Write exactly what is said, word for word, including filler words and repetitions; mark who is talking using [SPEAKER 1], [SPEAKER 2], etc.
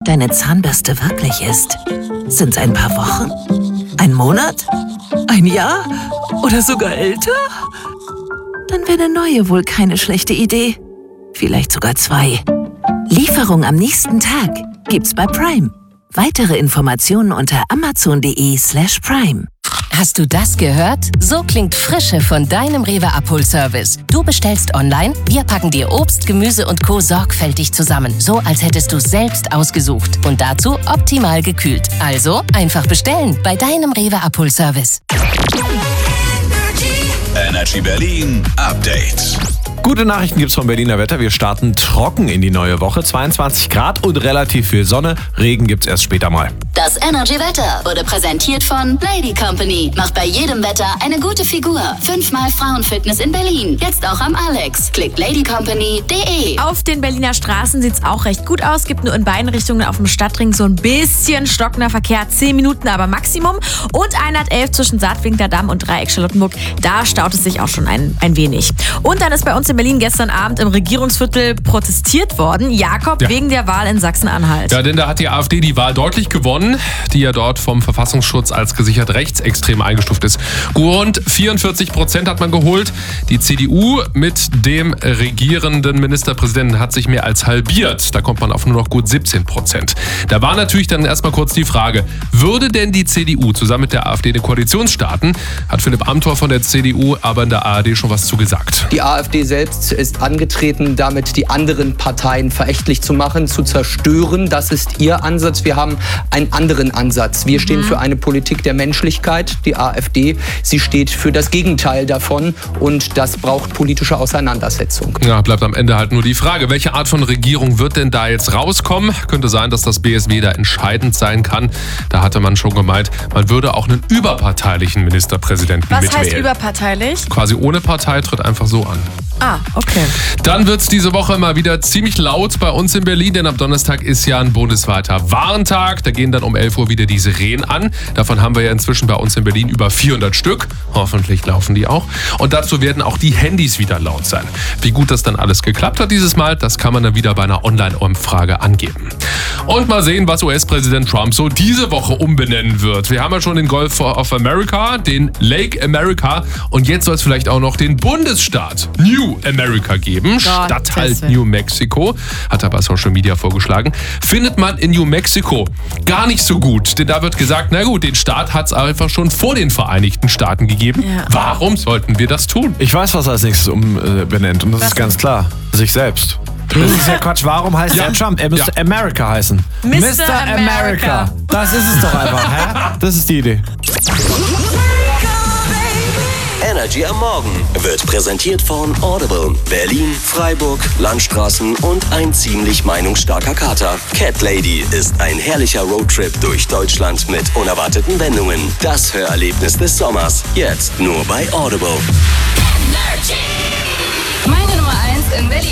[SPEAKER 1] deine Zahnbürste wirklich ist? Sind's ein paar Wochen? Ein Monat? Ein Jahr? Oder sogar älter? Dann wäre eine neue wohl keine schlechte Idee. Vielleicht sogar zwei. Lieferung am nächsten Tag gibt's bei Prime. Weitere Informationen unter amazon.de slash prime.
[SPEAKER 2] Hast du das gehört? So klingt Frische von deinem Rewe Abholservice. Du bestellst online, wir packen dir Obst, Gemüse und Co. sorgfältig zusammen. So, als hättest du selbst ausgesucht. Und dazu optimal gekühlt. Also einfach bestellen bei deinem Rewe Abholservice.
[SPEAKER 3] Energy Berlin Update.
[SPEAKER 4] Gute Nachrichten gibt's vom Berliner Wetter. Wir starten trocken in die neue Woche. zweiundzwanzig Grad und relativ viel Sonne. Regen gibt's erst später mal.
[SPEAKER 5] Das Energy Wetter wurde präsentiert von Lady Company. Macht bei jedem Wetter eine gute Figur. Fünfmal Frauenfitness in Berlin. Jetzt auch am Alex. Klickt ladycompany punkt de.
[SPEAKER 6] Auf den Berliner Straßen sieht's auch recht gut aus. Gibt nur in beiden Richtungen auf dem Stadtring so ein bisschen stockender Verkehr. zehn Minuten aber Maximum. Und hundertelf zwischen Saatwinkler Damm und Dreieck Charlottenburg. Da staut es sich auch schon ein, ein wenig. Und dann ist bei uns in Berlin gestern Abend im Regierungsviertel protestiert worden. Jakob, ja. Wegen der Wahl in Sachsen-Anhalt.
[SPEAKER 7] Ja, denn da hat die AfD die Wahl deutlich gewonnen, die ja dort vom Verfassungsschutz als gesichert rechtsextrem eingestuft ist. Rund vierundvierzig Prozent hat man geholt. Die C D U mit dem regierenden Ministerpräsidenten hat sich mehr als halbiert. Da kommt man auf nur noch gut siebzehn Prozent. Da war natürlich dann erstmal kurz die Frage, würde denn die C D U zusammen mit der AfD eine Koalition starten? Hat Philipp Amthor von der C D U aber in der A R D schon was zu gesagt.
[SPEAKER 8] Die AfD selbst ist angetreten, damit die anderen Parteien verächtlich zu machen, zu zerstören. Das ist ihr Ansatz. Wir haben einen anderen Ansatz. Wir stehen für eine Politik der Menschlichkeit. Die AfD, sie steht für das Gegenteil davon und das braucht politische Auseinandersetzung.
[SPEAKER 7] Ja, bleibt am Ende halt nur die Frage, welche Art von Regierung wird denn da jetzt rauskommen? Könnte sein, dass das B S W da entscheidend sein kann. Da hatte man schon gemeint, man würde auch einen überparteilichen Ministerpräsidenten
[SPEAKER 6] Was
[SPEAKER 7] mitwählen.
[SPEAKER 6] heißt überparteilich?
[SPEAKER 7] Quasi ohne Partei, tritt einfach so an.
[SPEAKER 6] Ah, okay.
[SPEAKER 7] Dann wird es diese Woche mal wieder ziemlich laut bei uns in Berlin, denn am Donnerstag ist ja ein bundesweiter Warntag. Da gehen dann um elf Uhr wieder die Sirenen an. Davon haben wir ja inzwischen bei uns in Berlin über vierhundert Stück. Hoffentlich laufen die auch. Und dazu werden auch die Handys wieder laut sein. Wie gut das dann alles geklappt hat dieses Mal, das kann man dann wieder bei einer Online-Umfrage angeben. Und mal sehen, was U S-Präsident Trump so diese Woche umbenennen wird. Wir haben ja schon den Gulf of America, den Lake America und jetzt soll es vielleicht auch noch den Bundesstaat New America geben.
[SPEAKER 6] Gott,
[SPEAKER 7] Stadtteil
[SPEAKER 6] Tessin.
[SPEAKER 7] New Mexico, hat er bei Social Media vorgeschlagen. Findet man in New Mexico gar nicht so gut, denn da wird gesagt, na gut, den Staat hat es einfach schon vor den Vereinigten Staaten gegeben.
[SPEAKER 6] Ja.
[SPEAKER 7] Warum sollten wir das tun?
[SPEAKER 4] Ich weiß, was er als nächstes umbenennt und das
[SPEAKER 6] Was
[SPEAKER 4] ist ganz klar. Sich selbst. Das ist ja Quatsch. Warum heißt
[SPEAKER 7] Ja.
[SPEAKER 4] er Trump? Er müsste
[SPEAKER 7] Ja.
[SPEAKER 4] America heißen.
[SPEAKER 6] Mister America.
[SPEAKER 4] Das ist es doch einfach, hä? Das ist die Idee.
[SPEAKER 3] Energy am Morgen wird präsentiert von Audible, Berlin, Freiburg, Landstraßen und ein ziemlich meinungsstarker Kater. Cat Lady ist ein herrlicher Roadtrip durch Deutschland mit unerwarteten Wendungen. Das Hörerlebnis des Sommers, jetzt nur bei Audible.
[SPEAKER 5] Meine Nummer eins in Berlin.